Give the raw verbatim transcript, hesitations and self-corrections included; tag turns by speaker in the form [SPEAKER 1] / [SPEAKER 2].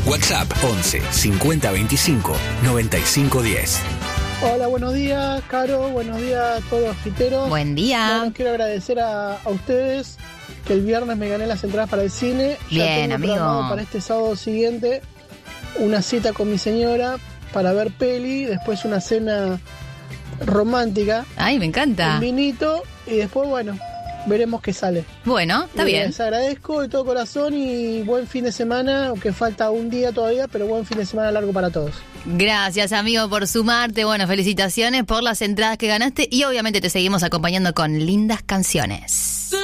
[SPEAKER 1] WhatsApp once cincuenta veinticinco noventa y cinco diez.
[SPEAKER 2] Hola, buenos días, Caro. Buenos días a todos, giteros.
[SPEAKER 3] Buen día.
[SPEAKER 2] Bueno, quiero agradecer a, a ustedes que el viernes me gané las entradas para el cine.
[SPEAKER 3] Bien,
[SPEAKER 2] ya tengo
[SPEAKER 3] amigo.
[SPEAKER 2] programado para este sábado siguiente una cita con mi señora para ver peli, después una cena romántica.
[SPEAKER 3] Ay, me encanta.
[SPEAKER 2] Un vinito y después, bueno, veremos qué sale.
[SPEAKER 3] Bueno, está
[SPEAKER 2] Y
[SPEAKER 3] bien.
[SPEAKER 2] Les agradezco de todo corazón y buen fin de semana, aunque falta un día todavía, pero buen fin de semana largo para todos.
[SPEAKER 3] Gracias, amigo, por sumarte. Bueno, felicitaciones por las entradas que ganaste y obviamente te seguimos acompañando con lindas canciones.